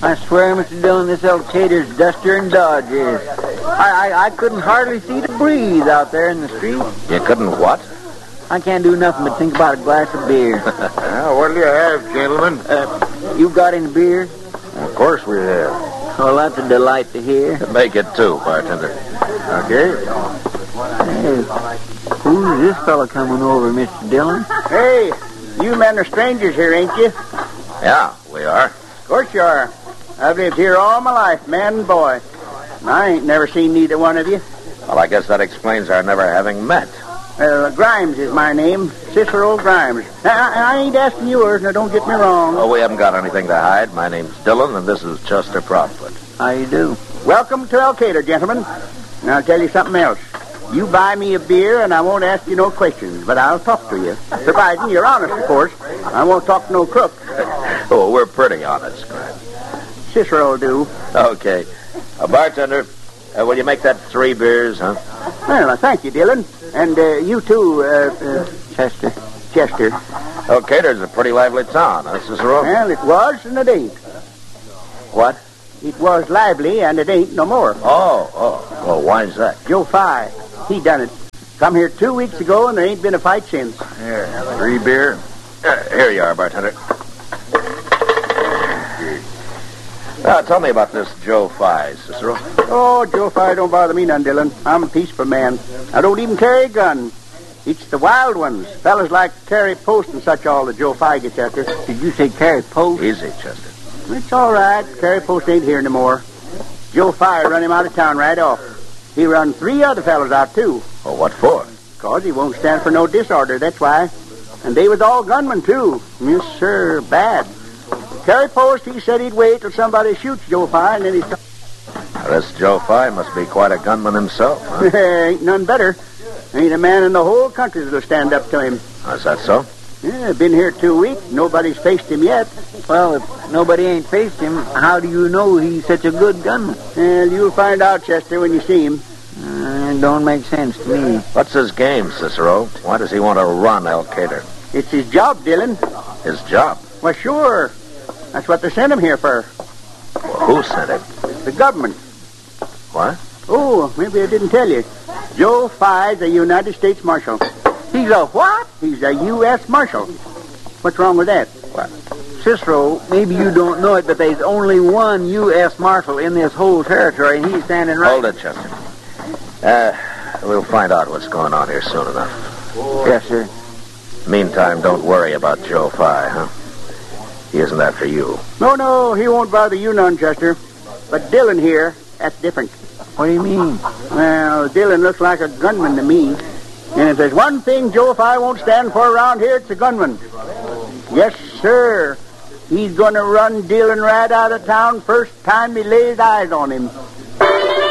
I swear, Mr. Dillon, this El Cater's dustier than Dodge is. I couldn't hardly see to breathe out there in the street. You couldn't what? I can't do nothing but think about a glass of beer. Well, what'll you have, gentlemen? You got any beer? Of course we have. Well, that's a delight to hear. Make it 2, bartender. Okay. Hey, who's this fella coming over, Mr. Dillon? Hey, you men are strangers here, ain't you? Yeah, we are. Of course you are. I've lived here all my life, man and boy. And I ain't never seen neither one of you. Well, I guess that explains our never having met. Grimes is my name, Cicero Grimes. I ain't asking yours, now don't get me wrong. Oh, we haven't got anything to hide. My name's Dillon, and this is Chester Proudfoot. How you do? Welcome to El Cater, gentlemen. And I'll tell you something else. You buy me a beer, and I won't ask you no questions, but I'll talk to you. Providing you're honest, of course. I won't talk to no crook. Oh, we're pretty honest, Grimes. Cicero will do. Okay. Bartender, will you make that 3 beers, huh? Well, thank you, Dillon. And you too, Chester. Chester. El Cater's a pretty lively town, huh, Cicero? Well, it was and it ain't. What? It was lively and it ain't no more. Oh. Well, why's that? Joe Fye, he done it. Come here 2 weeks ago and there ain't been a fight since. Yeah, 3 beer. Here you are, bartender. Tell me about this Joe Fye, Cicero. Oh, Joe Fye don't bother me none, Dillon. I'm a peaceful man. I don't even carry a gun. It's the wild ones. Fellas like Carrie Post and such all that Joe Fye gets after. Did you say Carrie Post? Easy, Chester. It's all right. Carrie Post ain't here no more. Joe Fye run him out of town right off. He run 3 other fellas out, too. Well, what for? 'Cause he won't stand for no disorder, that's why. And they was all gunmen, too. Yes, sir, bad. Carrie Post, he said he'd wait till somebody shoots Joe Fye, and then he'd... This Joe Fye must be quite a gunman himself, huh? Ain't none better. Ain't a man in the whole country that'll stand up to him. Is that so? Yeah, been here 2 weeks. Nobody's faced him yet. Well, if nobody ain't faced him, how do you know he's such a good gunman? Well, you'll find out, Chester, when you see him. It don't make sense to me. What's his game, Cicero? Why does he want to run El Cater? It's his job, Dillon. His job? Well, sure. That's what they sent him here for. Well, who sent him? The government. What? Oh, maybe I didn't tell you. Joe Fye's a United States Marshal. He's a what? He's a U.S. Marshal. What's wrong with that? What? Cicero, maybe you don't know it, but there's only one U.S. Marshal in this whole territory, and he's standing right... Hold it, Chester. We'll find out what's going on here soon enough. Yes, sir. Meantime, don't worry about Joe Fye, huh? He isn't after you. No, he won't bother you none, Chester. But Dillon here, that's different. What do you mean? Well, Dillon looks like a gunman to me. And if there's one thing Joe Fye won't stand for around here, it's a gunman. Yes, sir. He's going to run Dillon right out of town first time he lays eyes on him.